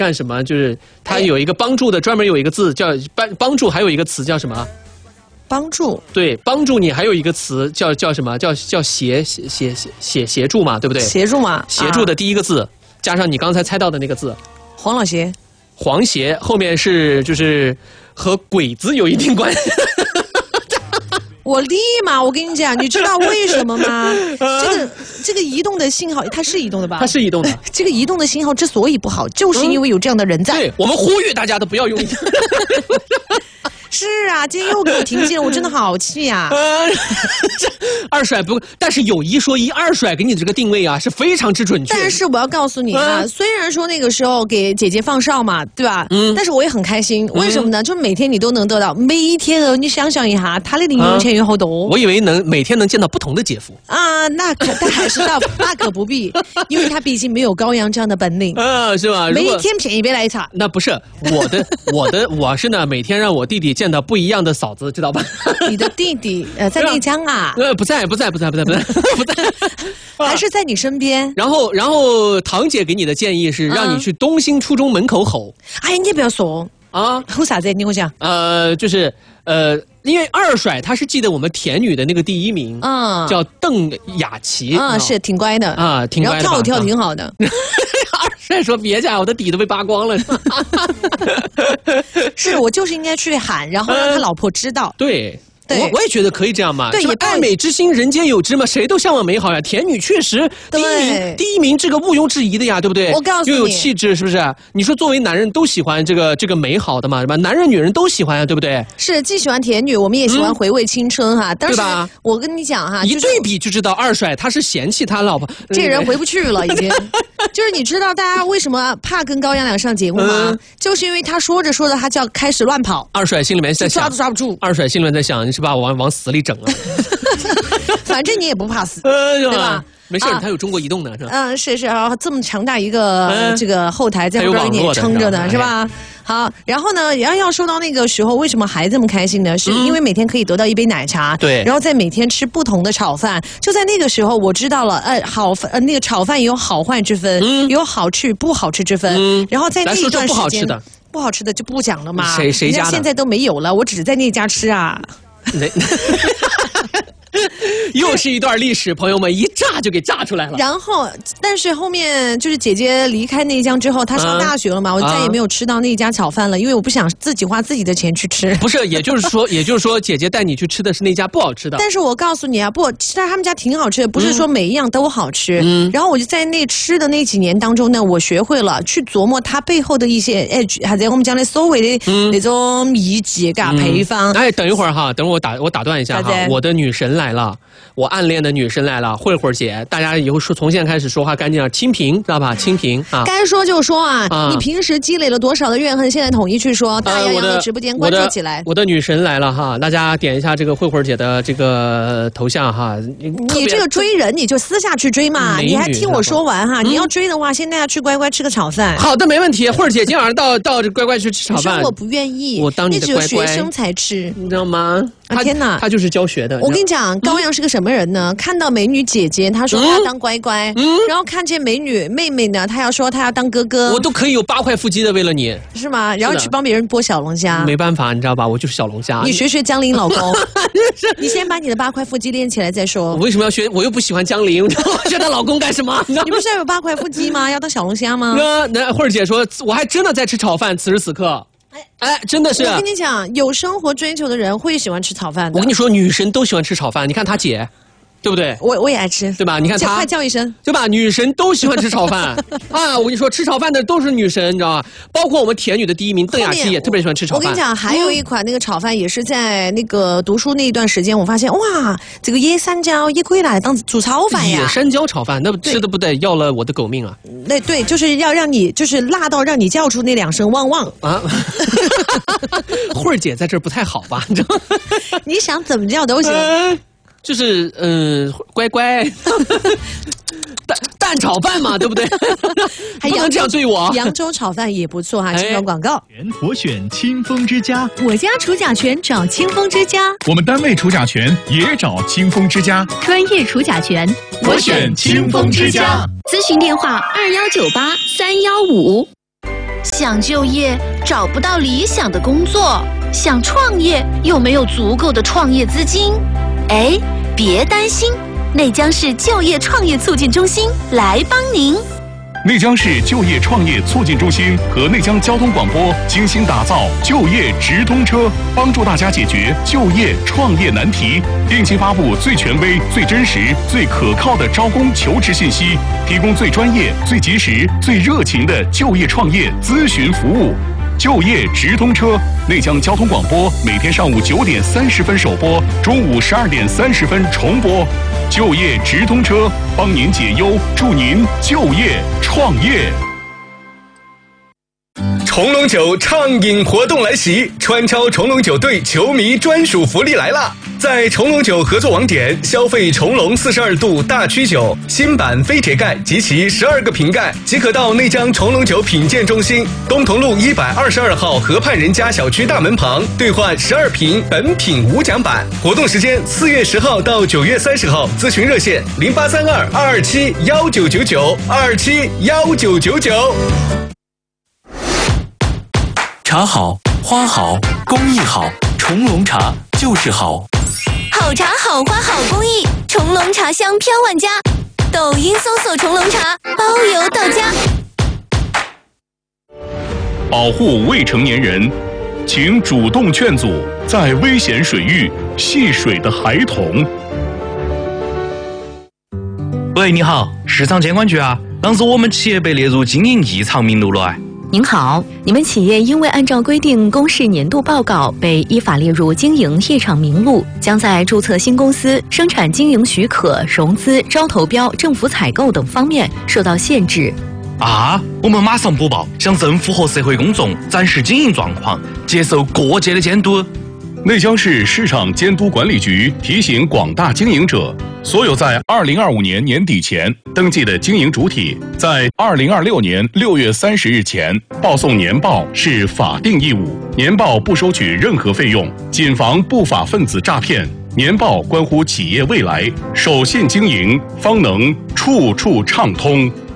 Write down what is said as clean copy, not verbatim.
干什么？就是它有一个帮助的，专门有一个字叫帮助，还有一个词叫什么？ 帮助。 对，帮助你还有一个词叫什么？叫协助嘛，对不对？ 协助嘛。 协助的第一个字加上你刚才猜到的那个字， 黄老邪。 黄邪后面是就是和鬼子有一定关系。 我立马，我跟你讲，你知道为什么吗？这个移动的信号，它是移动的吧？ 它是移动的。 这个移动的信号之所以不好，就是因为有这样的人在。 对，我们呼吁大家都不要用。 是啊，今天又给我停机了，我真的好气呀！ 二甩不，但是有一说一，二甩给你这个定位啊是非常之准确。 但是我要告诉你啊，虽然说那个时候给姐姐放哨嘛，对吧？但是我也很开心，为什么呢？就每天你都能得到，每一天你想象一下，他的零用钱有好多。 我以为每天能见到不同的姐夫啊，但还是大可不必，因为他毕竟没有高阳这样的本领是吧？ 每一天便宜一杯奶茶。 那不是我是呢，每天让我弟弟见到不一样的嫂子，知道吧？ 你的弟弟在内江啊？ 不在， 还是在你身边。 然后堂姐给你的建议是让你去东兴初中门口吼。 哎，你也不要说啊，吼啥子？你跟我讲。 就是因为二甩他是记得我们田女的那个第一名，叫邓雅琪， 是挺乖的啊，挺乖的， 然后跳挺好的。 二帅说别讲，我的底都被扒光了。 是我就是应该去喊，然后让他老婆知道。 对。我也觉得可以这样嘛， 对，也爱美之心，人间有之嘛，谁都向往美好呀。田女确实第一名，这个毋庸置疑的呀，对不对？ 我告诉你， 又有气质，是不是？你说作为男人都喜欢这个美好的嘛，是吧？男人女人都喜欢呀，对不对？ 是，既喜欢田女，我们也喜欢回味青春哈。但是我跟你讲哈， 一对比就知道二帅他是嫌弃他老婆， 这人回不去了已经。就是你知道大家为什么怕跟高阳俩上节目吗？就是因为他说着说着他就要开始乱跑。 二帅心里面在想， 抓都抓不住。 二帅心里面在想，你是把我往死里整了。 反正你也不怕死，对吧？ 没事，他有中国移动的是吧？ 是啊，这么强大一个这个后台在后边给你撑着呢，是吧？好，然后呢，要说到那个时候，为什么还这么开心呢？是因为每天可以得到一杯奶茶， 对， 然后再每天吃不同的炒饭。就在那个时候，我知道了，那个炒饭也有好坏之分，有好吃不好吃之分。然后在那一段时间，不好吃的就不讲了嘛。 谁家的？ 现在都没有了，我只在那家吃啊。 又是一段历史，朋友们一炸就给炸出来了。 然后，但是后面就是姐姐离开内江之后，她上大学了嘛，我再也没有吃到那家炒饭了，因为我不想自己花自己的钱去吃。 不是，也就是说，姐姐带你去吃的是那家不好吃的。 但是我告诉你啊，其实他们家挺好吃的，不是说每一样都好吃。然后我就在吃的那几年当中呢，我学会了去琢磨它背后的一些还在我们讲的所谓的那种秘籍配方。 哎，等一会儿哈，等会儿我打断一下哈，我的女神来了。我暗恋的女神来了，慧姐，大家以后从现在开始说话干净点，清平知道吧？清平啊， 该说就说啊，你平时积累了多少的怨恨，现在统一去说。大洋洋的直播间关注起来， 我的女神来了哈，大家点一下这个慧姐的这个头像哈。 你这个追人，你就私下去追嘛，你还听我说完哈。你要追的话，先大家去乖乖吃个炒饭。 好的，没问题。慧姐今晚上到乖乖去吃炒饭。 你说我不愿意， 我当你的乖乖， 只有学生才吃， 你知道吗？ 天哪， 他就是教学的。 我跟你讲，高阳是个什么人呢？看到美女姐姐，他说他要当乖乖，然后看见美女妹妹呢，他要说他要当哥哥。 我都可以有8块腹肌的，为了你， 是吗？然后去帮别人剥小龙虾， 没办法，你知道吧？我就是小龙虾。 你学江林老公，你先把你的8块腹肌练起来再说。 我为什么要学？我又不喜欢江林，我学她老公干什么？ 你不是要有8块腹肌吗？要当小龙虾吗？ 那慧姐说，我还真的在吃炒饭，此时此刻。哎，真的是！ 我跟你讲，有生活追求的人会喜欢吃炒饭的。 我跟你说，女神都喜欢吃炒饭。你看她姐，对不对？ 我也爱吃， 对吧？你看她， 快叫一声， 对吧？女神都喜欢吃炒饭啊！我跟你说，吃炒饭的都是女神，你知道吗？包括我们甜女的第一名邓雅琪也特别喜欢吃炒饭。 我跟你讲，还有一款那个炒饭也是在那个读书那一段时间，我发现哇，这个野山椒也可以拿来当煮炒饭呀！ 野山椒炒饭，那吃的不得要了我的狗命啊！ 对，就是要让你就是辣到让你叫出那2声汪汪啊！ 慧姐在这儿不太好吧？你知道吗？ 你想怎么叫都行。 就是乖乖蛋炒饭嘛，对不对？ 还不能这样对我。 扬州炒饭也不错哈，这段广告。 我选清风之家， 我家除甲醛找清风之家， 我们单位除甲醛也找清风之家， 专业除甲醛， 我选清风之家。 咨询电话21983155。 想就业找不到理想的工作，想创业又没有足够的创业资金。哎，别担心，内江市就业创业促进中心来帮您。 内江市就业创业促进中心和内江交通广播精心打造就业直通车，帮助大家解决就业创业难题，定期发布最权威、最真实、最可靠的招工求职信息，提供最专业、最及时、最热情的就业创业咨询服务。就业直通车，内江交通广播每天上午9点30分首播，中午12点30分重播。就业直通车，帮您解忧，助您就业创业。 重龙酒畅饮活动来袭，川超重龙酒队球迷专属福利来啦！在重龙酒合作网点消费重龙42度大曲酒新版非铁盖及其12个瓶盖，即可到内江重龙酒品鉴中心东同路122号河畔人家小区大门旁兑换12瓶本品无奖版。活动时间4月10号到9月30号，咨询热线0832-227-1999 227-1999。 茶好，花好，工艺好，重龙茶就是好。 好茶好花好工艺，重龙茶香飘万家。抖音搜索重龙茶，包邮到家。 保护未成年人，请主动劝阻在危险水域戏水的孩童。 喂，你好，市场监管局啊，当时我们企业被列入经营异常名录了。 您好，你们企业因为按照规定公示年度报告，被依法列入经营异常名录，将在注册新公司、生产经营许可、融资、招投标、政府采购等方面受到限制。 啊，我们马上补报，向政府和社会公众展示经营状况，接受各界的监督。 内江市市场监督管理局提醒广大经营者，所有在2025年年底前登记的经营主体，在2026年6月30日前报送年报是法定义务，年报不收取任何费用，谨防不法分子诈骗。年报关乎企业未来，守信经营，方能处处畅通。